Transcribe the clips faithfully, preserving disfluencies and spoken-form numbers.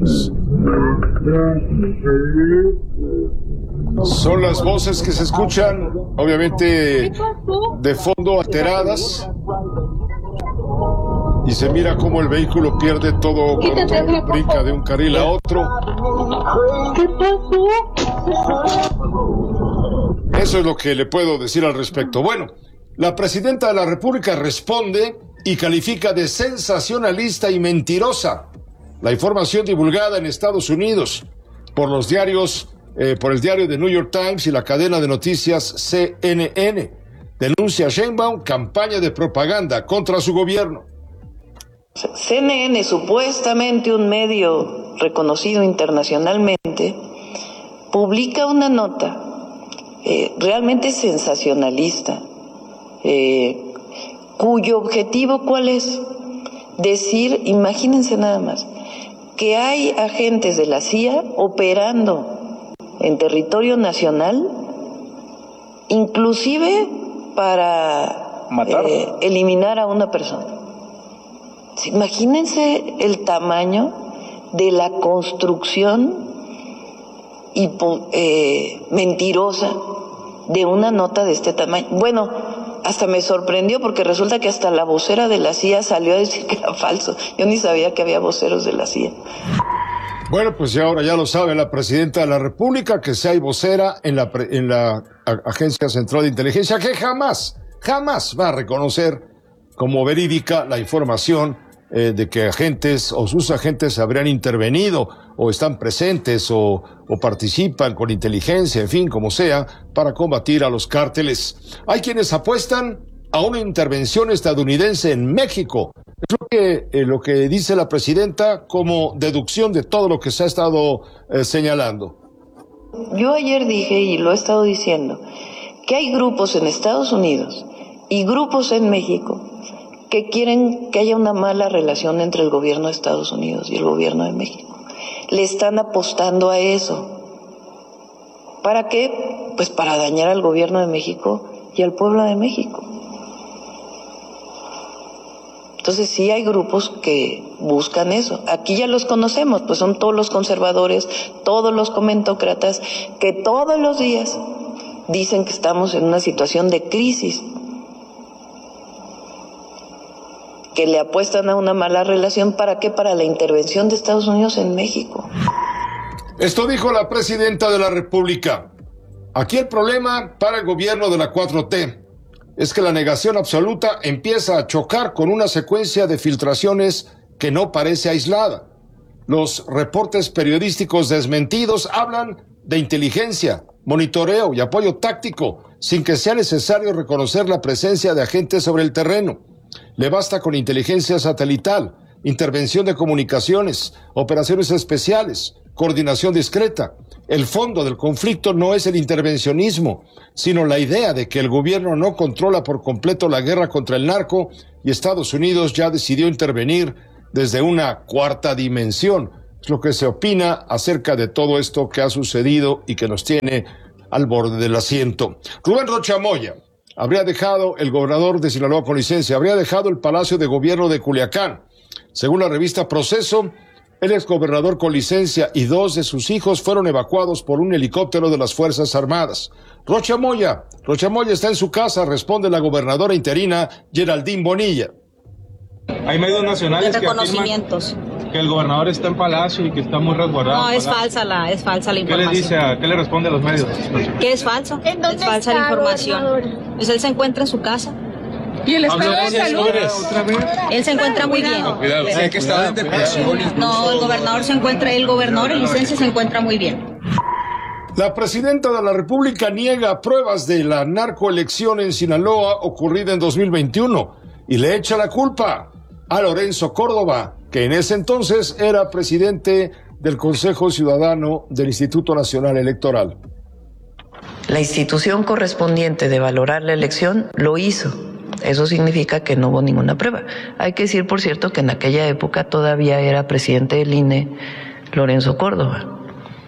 elecciones. Son las voces que se escuchan, obviamente, de fondo alteradas. Y se mira cómo el vehículo pierde todo control, brinca de un carril a otro. Eso es lo que le puedo decir al respecto. Bueno, la presidenta de la República responde y califica de sensacionalista y mentirosa la información divulgada en Estados Unidos por los diarios, eh, por el diario The New York Times y la cadena de noticias C N N. Denuncia a Sheinbaum campaña de propaganda contra su gobierno. C N N, supuestamente un medio reconocido internacionalmente, publica una nota eh, realmente sensacionalista, eh, cuyo objetivo, ¿cuál es? Decir, imagínense nada más, que hay agentes de la C I A operando en territorio nacional, inclusive para eh, eliminar a una persona. Imagínense el tamaño de la construcción hipo, eh, mentirosa de una nota de este tamaño. Bueno, hasta me sorprendió porque resulta que hasta la vocera de la C I A salió a decir que era falso. Yo ni sabía que había voceros de la C I A. Bueno, pues ya ahora ya lo sabe la presidenta de la República, que si hay vocera en la, en la Agencia Central de Inteligencia, que jamás, jamás va a reconocer como verídica la información eh, de que agentes o sus agentes habrían intervenido o están presentes o, o participan con inteligencia, en fin, como sea, para combatir a los cárteles. Hay quienes apuestan a una intervención estadounidense en México. Es lo que, eh, lo que dice la presidenta como deducción de todo lo que se ha estado eh, señalando. Yo ayer dije, y lo he estado diciendo, que hay grupos en Estados Unidos y grupos en México que quieren que haya una mala relación entre el gobierno de Estados Unidos y el gobierno de México. Le están apostando a eso. ¿Para qué? Pues para dañar al gobierno de México y al pueblo de México. Entonces sí hay grupos que buscan eso. Aquí ya los conocemos, pues son todos los conservadores, todos los comentócratas, que todos los días dicen que estamos en una situación de crisis, que le apuestan a una mala relación. ¿Para qué? Para la intervención de Estados Unidos en México. Esto dijo la presidenta de la República. Aquí el problema para el gobierno de la cuatro T es que la negación absoluta empieza a chocar con una secuencia de filtraciones que no parece aislada. Los reportes periodísticos desmentidos hablan de inteligencia, monitoreo y apoyo táctico, sin que sea necesario reconocer la presencia de agentes sobre el terreno. Le basta con inteligencia satelital, intervención de comunicaciones, operaciones especiales, coordinación discreta. El fondo del conflicto no es el intervencionismo, sino la idea de que el gobierno no controla por completo la guerra contra el narco y Estados Unidos ya decidió intervenir desde una cuarta dimensión. Es lo que se opina acerca de todo esto que ha sucedido y que nos tiene al borde del asiento. Rubén Rocha Moya habría dejado, el gobernador de Sinaloa con licencia, habría dejado el Palacio de Gobierno de Culiacán. Según la revista Proceso, el exgobernador con licencia y dos de sus hijos fueron evacuados por un helicóptero de las Fuerzas Armadas. Rocha Moya, Rocha Moya está en su casa, responde la gobernadora interina Geraldine Bonilla. Hay medios nacionales que afirman que el gobernador está en Palacio y que está muy resguardado. No, es falsa la, es falsa la información. ¿Qué le dice a, qué le responde a los medios? ¿Qué es falso? ¿En dónde es falsa está, la información. gobernador? Pues él se encuentra en su casa. ¿Y el estado de salud? Él se encuentra muy bien. Cuidado, sé que está en depresión. No, el gobernador se encuentra, el gobernador en licencia se encuentra muy bien. La presidenta de la República niega pruebas de la narcoelección en Sinaloa ocurrida en dos mil veintiuno y le echa la culpa a Lorenzo Córdoba, que en ese entonces era presidente del Consejo Ciudadano del Instituto Nacional Electoral. La institución correspondiente de valorar la elección lo hizo. Eso significa que no hubo ninguna prueba. Hay que decir, por cierto, que en aquella época todavía era presidente del I N E Lorenzo Córdoba.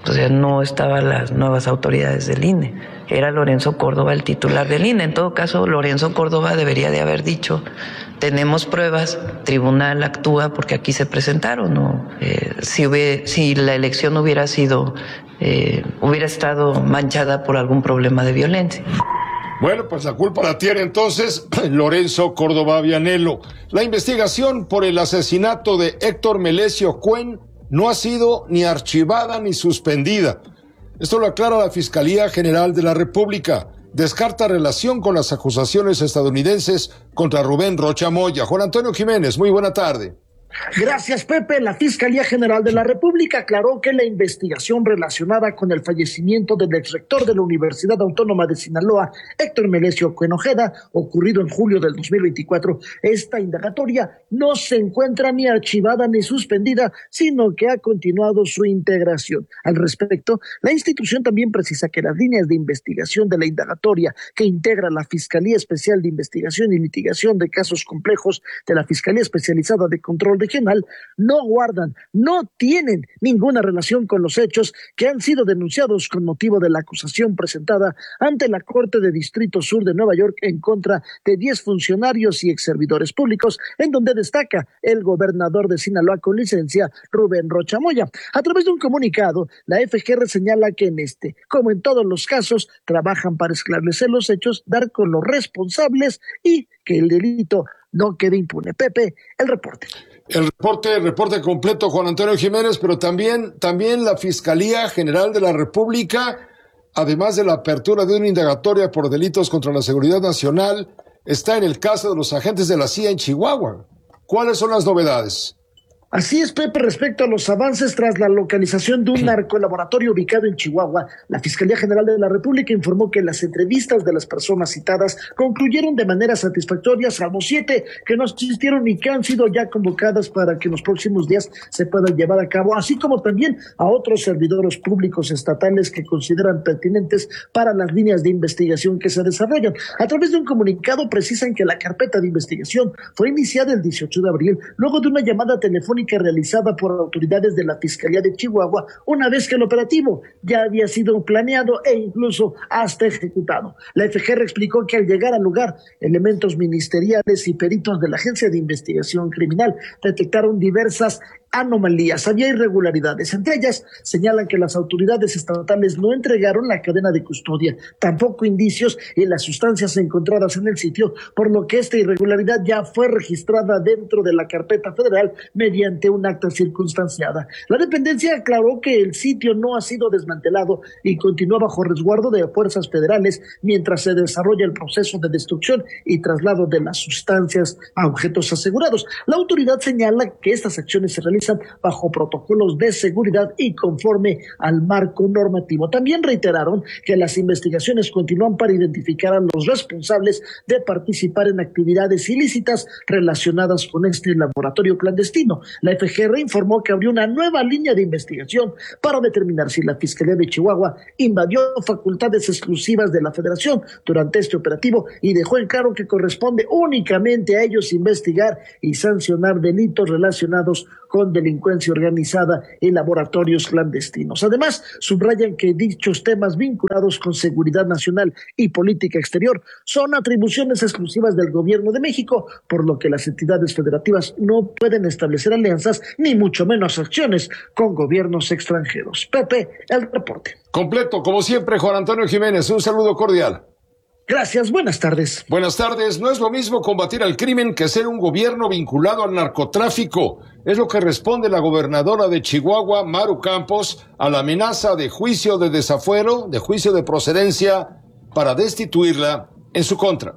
O sea, no estaban las nuevas autoridades del I N E. Era Lorenzo Córdoba el titular del I N E. En todo caso, Lorenzo Córdoba debería de haber dicho, tenemos pruebas, tribunal actúa porque aquí se presentaron. ¿No? Eh, si, hubiera, si la elección hubiera sido, eh, hubiera estado manchada por algún problema de violencia. Bueno, pues la culpa la tiene entonces Lorenzo Córdoba Vianello. La investigación por el asesinato de Héctor Melesio Cuen no ha sido ni archivada ni suspendida. Esto lo aclara la Fiscalía General de la República. Descarta relación con las acusaciones estadounidenses contra Rubén Rocha Moya. Juan Antonio Jiménez, muy buena tarde. Gracias, Pepe. La Fiscalía General de la República aclaró que la investigación relacionada con el fallecimiento del exrector de la Universidad Autónoma de Sinaloa, Héctor Melesio Cuen Ojeda, ocurrido en julio del dos mil veinticuatro, esta indagatoria no se encuentra ni archivada ni suspendida, sino que ha continuado su integración. Al respecto, la institución también precisa que las líneas de investigación de la indagatoria que integra la Fiscalía Especial de Investigación y Litigación de Casos Complejos de la Fiscalía Especializada de Control Regional no guardan, no tienen ninguna relación con los hechos que han sido denunciados con motivo de la acusación presentada ante la Corte de Distrito Sur de Nueva York en contra de diez funcionarios y exservidores públicos, en donde destaca el gobernador de Sinaloa con licencia, Rubén Rocha Moya. A través de un comunicado, la F G R señala que en este, como en todos los casos, trabajan para esclarecer los hechos, dar con los responsables y que el delito no quede impune. Pepe, el reporte. El reporte, el reporte completo, Juan Antonio Jiménez, pero también, también la Fiscalía General de la República, además de la apertura de una indagatoria por delitos contra la seguridad nacional, está en el caso de los agentes de la C I A en Chihuahua. ¿Cuáles son las novedades? Así es, Pepe, respecto a los avances tras la localización de un narcolaboratorio ubicado en Chihuahua, la Fiscalía General de la República informó que las entrevistas de las personas citadas concluyeron de manera satisfactoria, salvo siete que no asistieron y que han sido ya convocadas para que en los próximos días se puedan llevar a cabo, así como también a otros servidores públicos estatales que consideran pertinentes para las líneas de investigación que se desarrollan. A través de un comunicado precisan que la carpeta de investigación fue iniciada el dieciocho de abril, luego de una llamada telefónica realizada por autoridades de la Fiscalía de Chihuahua, una vez que el operativo ya había sido planeado e incluso hasta ejecutado. La F G R explicó que al llegar al lugar, elementos ministeriales y peritos de la Agencia de Investigación Criminal detectaron diversas anomalías, había irregularidades. Entre ellas, señalan que las autoridades estatales no entregaron la cadena de custodia, tampoco indicios y las sustancias encontradas en el sitio, por lo que esta irregularidad ya fue registrada dentro de la carpeta federal mediante un acta circunstanciada. La dependencia aclaró que el sitio no ha sido desmantelado y continúa bajo resguardo de fuerzas federales mientras se desarrolla el proceso de destrucción y traslado de las sustancias a objetos asegurados. La autoridad señala que estas acciones se realizan bajo protocolos de seguridad y conforme al marco normativo. También reiteraron que las investigaciones continúan para identificar a los responsables de participar en actividades ilícitas relacionadas con este laboratorio clandestino. La F G R informó que abrió una nueva línea de investigación para determinar si la Fiscalía de Chihuahua invadió facultades exclusivas de la Federación durante este operativo y dejó en claro que corresponde únicamente a ellos investigar y sancionar delitos relacionados con delincuencia organizada y laboratorios clandestinos. Además, subrayan que dichos temas vinculados con seguridad nacional y política exterior son atribuciones exclusivas del Gobierno de México, por lo que las entidades federativas no pueden establecer alianzas ni mucho menos acciones con gobiernos extranjeros. Pepe, el reporte. Completo, como siempre, Juan Antonio Jiménez, un saludo cordial. Gracias, buenas tardes. Buenas tardes. No es lo mismo combatir al crimen que ser un gobierno vinculado al narcotráfico. Es lo que responde la gobernadora de Chihuahua, Maru Campos, a la amenaza de juicio de desafuero, de juicio de procedencia, para destituirla en su contra.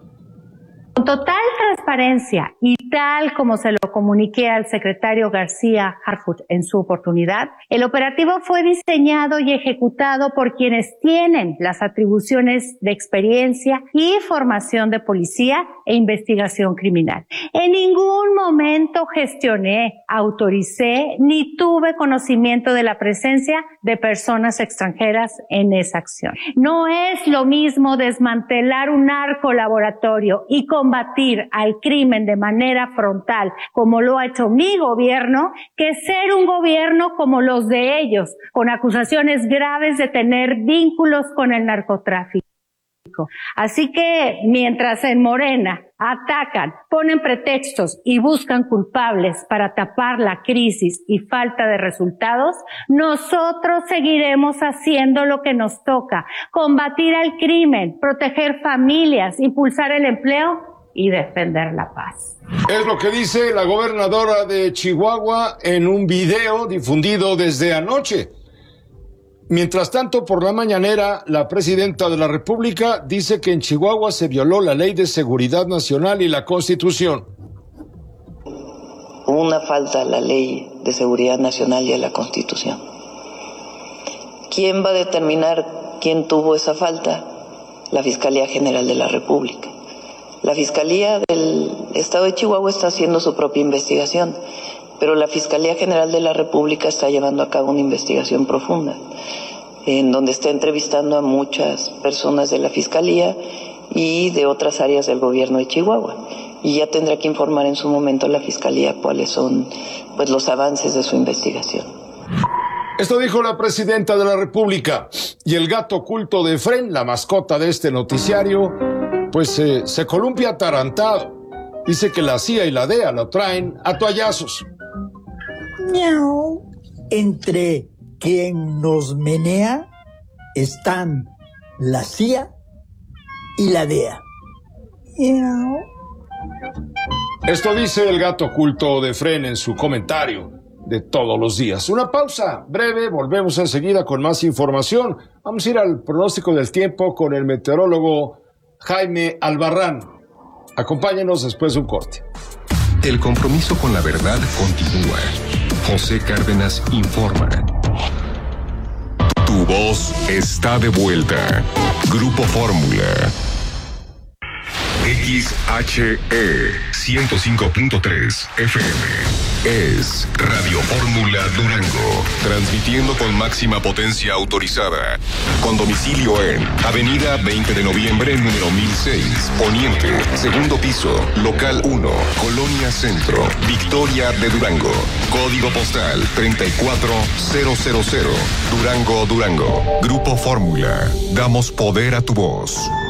Con total transparencia y tal como se lo comuniqué al secretario García Harfuch en su oportunidad, el operativo fue diseñado y ejecutado por quienes tienen las atribuciones de experiencia y formación de policía e investigación criminal. En ningún momento gestioné, autoricé ni tuve conocimiento de la presencia de personas extranjeras en esa acción. No es lo mismo desmantelar un narcolaboratorio y combatir al crimen de manera manera frontal, como lo ha hecho mi gobierno, que ser un gobierno como los de ellos, con acusaciones graves de tener vínculos con el narcotráfico. Así que mientras en Morena atacan, ponen pretextos y buscan culpables para tapar la crisis y falta de resultados, nosotros seguiremos haciendo lo que nos toca: combatir al crimen, proteger familias, impulsar el empleo y defender la paz. Es lo que dice la gobernadora de Chihuahua en un video difundido desde anoche. Mientras tanto, por la mañanera, la presidenta de la República dice que en Chihuahua se violó la Ley de Seguridad Nacional y la Constitución. Una falta a la Ley de Seguridad Nacional y a la Constitución. ¿Quién va a determinar quién tuvo esa falta? La Fiscalía General de la República. La Fiscalía del Estado de Chihuahua está haciendo su propia investigación, pero la Fiscalía General de la República está llevando a cabo una investigación profunda, en donde está entrevistando a muchas personas de la Fiscalía y de otras áreas del gobierno de Chihuahua. Y ya tendrá que informar en su momento la Fiscalía cuáles son, pues, los avances de su investigación. Esto dijo la presidenta de la República. Y el gato oculto de Efren, la mascota de este noticiario, pues eh, se columpia atarantado. Dice que la C I A y la D E A lo traen a toallazos. Miau. Entre quien nos menea están la C I A y la D E A. Miau. Esto dice el gato oculto de Efren en su comentario de todos los días. Una pausa breve, volvemos enseguida con más información. Vamos a ir al pronóstico del tiempo con el meteorólogo Jaime Albarrán. Acompáñenos después de un corte. El compromiso con la verdad continúa. José Cárdenas informa. Tu voz está de vuelta. Grupo Fórmula. X H E ciento cinco punto tres F M es Radio Fórmula Durango, transmitiendo con máxima potencia autorizada, con domicilio en Avenida veinte de noviembre, número mil seis, Poniente, segundo piso, local uno, Colonia Centro, Victoria de Durango, código postal treinta y cuatro mil, Durango, Durango. Grupo Fórmula, damos poder a tu voz.